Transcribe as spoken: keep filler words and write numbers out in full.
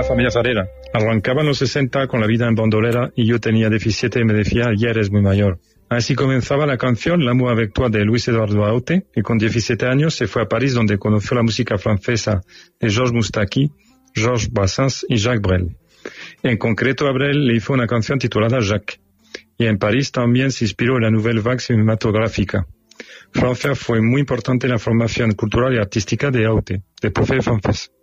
la familia Farera. Arrancaba en los sesenta con la vida en bandolera y yo tenía diecisiete y me decía, ya eres muy mayor. Así comenzaba la canción L'amour avec toi de Luis Eduardo Aute, y con diecisiete años se fue a París donde conoció la música francesa de Georges Moustaki, Georges Brassens y Jacques Brel. En concreto a Brel le hizo una canción titulada Jacques. Y en París también se inspiró en la nouvelle vague cinematográfica. Francia fue muy importante en la formación cultural y artística de Aute, de profe francés.